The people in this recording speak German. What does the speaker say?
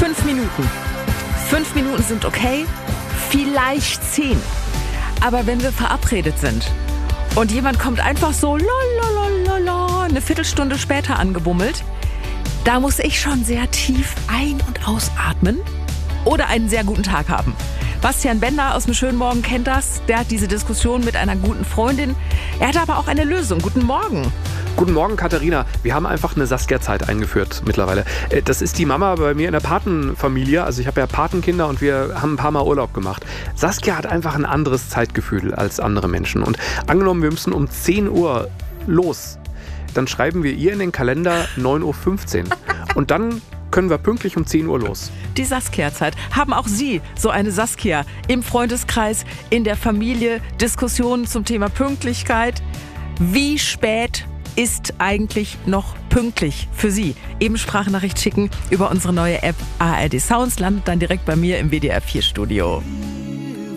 5 Minuten. 5 Minuten sind okay, vielleicht 10. Aber wenn wir verabredet sind und jemand kommt einfach so eine Viertelstunde später angebummelt, da muss ich schon sehr tief ein- und ausatmen oder einen sehr guten Tag haben. Bastian Bender aus dem Schönen Morgen kennt das. Der hat diese Diskussion mit einer guten Freundin. Er hat aber auch eine Lösung. Guten Morgen. Guten Morgen, Katharina. Wir haben einfach eine Saskia-Zeit eingeführt mittlerweile. Das ist die Mama bei mir in der Patenfamilie. Also ich habe ja Patenkinder und wir haben ein paar Mal Urlaub gemacht. Saskia hat einfach ein anderes Zeitgefühl als andere Menschen. Und angenommen, wir müssen um 10 Uhr los, dann schreiben wir ihr in den Kalender 9:15 Uhr. Und dann können wir pünktlich um 10 Uhr los. Die Saskia-Zeit. Haben auch Sie so eine Saskia im Freundeskreis, in der Familie, Diskussionen zum Thema Pünktlichkeit? Wie spät ist eigentlich noch pünktlich für Sie? Eben Sprachnachricht schicken über unsere neue App ARD Sounds, landet dann direkt bei mir im WDR 4 Studio.